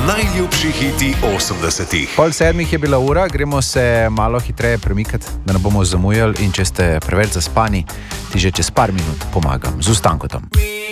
Najljubši hiti 80-ih. 6:30 je bila ura, gremo se malo hitreje premikati, da ne bomo zamujali, in če ste preveč zaspani, ti že čez par minut pomagam z Ustankotom.